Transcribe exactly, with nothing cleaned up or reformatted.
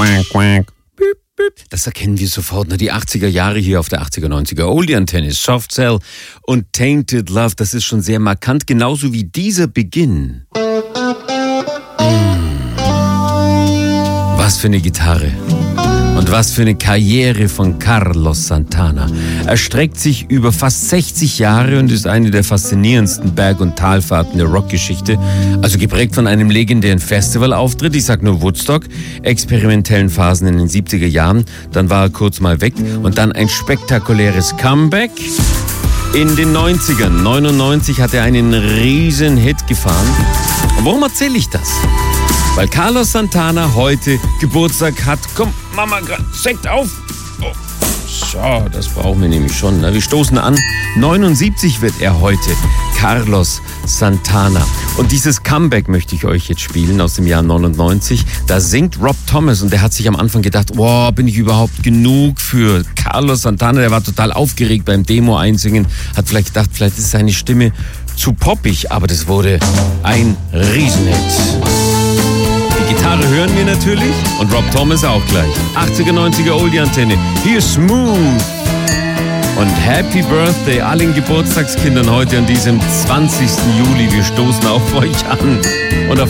quack, quack. Das erkennen wir sofort, ne? Die achtziger Jahre hier auf der achtziger, neunziger Oldie-Antenne. Soft Cell und Tainted Love, das ist schon sehr markant, genauso wie dieser Beginn. Mm. Was für eine Gitarre. Und was für eine Karriere von Carlos Santana. Er streckt sich über fast sechzig Jahre und ist eine der faszinierendsten Berg- und Talfahrten der Rockgeschichte. Also geprägt von einem legendären Festivalauftritt, ich sag nur Woodstock, experimentellen Phasen in den siebziger Jahren, dann war er kurz mal weg und dann ein spektakuläres Comeback. In den neunzigern, neunundneunzig hat er einen riesen Hit gefahren. Und warum erzähle ich das? Weil Carlos Santana heute Geburtstag hat. Komm, Mama, Sekt auf. Oh. So, das brauchen wir nämlich schon. Ne? Wir stoßen an. neunundsiebzig wird er heute. Carlos Santana. Und dieses Comeback möchte ich euch jetzt spielen aus dem Jahr neunundneunzig. Da singt Rob Thomas und der hat sich am Anfang gedacht, wow, bin ich überhaupt genug für Carlos Santana? Der war total aufgeregt beim Demo einsingen. Hat vielleicht gedacht, vielleicht ist seine Stimme zu poppig. Aber das wurde ein Riesenhit. Die Gitarre hören wir natürlich und Rob Thomas auch gleich. achtziger, neunziger Oldie-Antenne. Hier Smooth. Und Happy Birthday allen Geburtstagskindern heute an diesem zwanzigsten Juli. Wir stoßen auf euch an. Und auf